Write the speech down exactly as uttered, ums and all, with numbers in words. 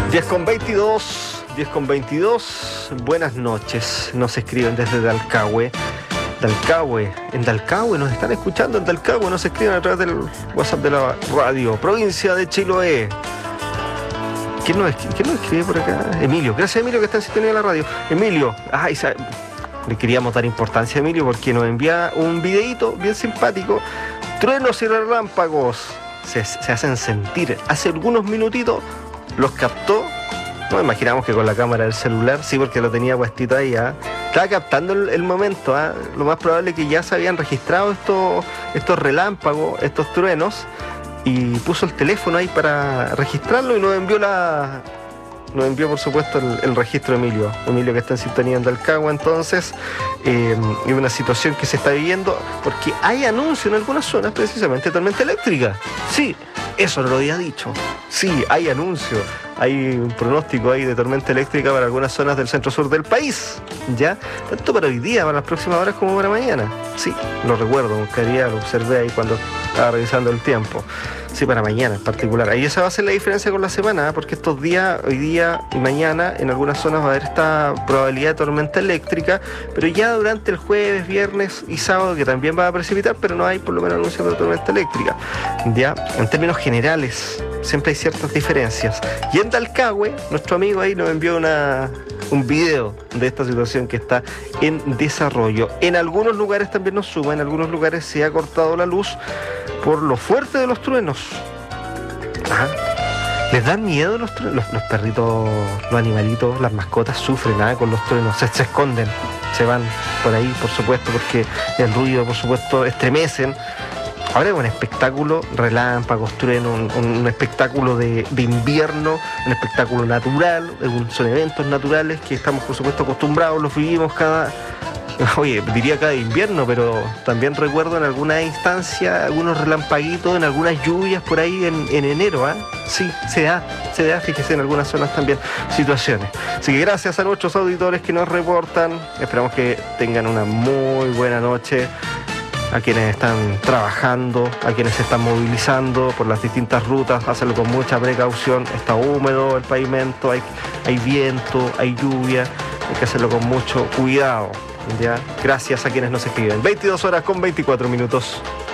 diez con veintidós, diez con veintidós, buenas noches, nos escriben desde Dalcahue, Dalcahue, en Dalcahue, nos están escuchando en Dalcahue, nos escriben a través del WhatsApp de la radio, provincia de Chiloé. ¿Quién nos, ¿Quién nos escribe por acá? Emilio, gracias Emilio que está en sintonía de la radio. Emilio, ay, le queríamos dar importancia a Emilio porque nos envía un videíto bien simpático, truenos y relámpagos, se, se hacen sentir, hace algunos minutitos los captó. No imaginamos que con la cámara del celular, sí, porque lo tenía puestito ahí, ¿eh? Estaba captando el, el momento, ¿eh? Lo más probable es que ya se habían registrado estos, estos relámpagos, estos truenos, y puso el teléfono ahí para registrarlo y nos envió la... Nos envió, por supuesto, el, el registro de Emilio. Emilio que está en sintonía en Dalcahue, entonces, eh, y una situación que se está viviendo, porque hay anuncio en algunas zonas, precisamente, de tormenta eléctrica. Sí, eso no lo había dicho. Sí, hay anuncio. Hay un pronóstico ahí de tormenta eléctrica para algunas zonas del centro-sur del país, ¿ya? Tanto para hoy día, para las próximas horas, como para mañana. Sí, lo recuerdo, buscaría, lo observé ahí cuando estaba revisando el tiempo. Sí, para mañana en particular. Ahí esa va a ser la diferencia con la semana, ¿eh? Porque estos días, hoy día y mañana, en algunas zonas va a haber esta probabilidad de tormenta eléctrica, pero ya durante el jueves, viernes y sábado, que también va a precipitar, pero no hay por lo menos anuncios de tormenta eléctrica. Ya, en términos generales, siempre hay ciertas diferencias. Y en Dalcahue, nuestro amigo ahí nos envió una, un video de esta situación que está en desarrollo. En algunos lugares también nos suma, en algunos lugares se ha cortado la luz por lo fuerte de los truenos. Ajá. ¿Les dan miedo los truenos? Los, los perritos, los animalitos, las mascotas sufren nada con los truenos, se, se esconden, se van por ahí, por supuesto, porque el ruido, por supuesto, estremecen. Ahora es un espectáculo, relámpagos, truenos, un, un espectáculo de, de invierno, un espectáculo natural, son eventos naturales que estamos, por supuesto, acostumbrados, los vivimos cada... Oye, diría cada invierno, pero también recuerdo en alguna instancia algunos relampaguitos, en algunas lluvias por ahí en, en enero, ¿ah? ¿eh? Sí, se da, se da, fíjese, en algunas zonas también situaciones. Así que gracias a nuestros auditores que nos reportan, esperamos que tengan una muy buena noche, a quienes están trabajando, a quienes se están movilizando por las distintas rutas, hacerlo con mucha precaución, está húmedo el pavimento, hay, hay viento, hay lluvia, hay que hacerlo con mucho cuidado. ¿Ya? Gracias a quienes nos escriben. veintidós horas con veinticuatro minutos.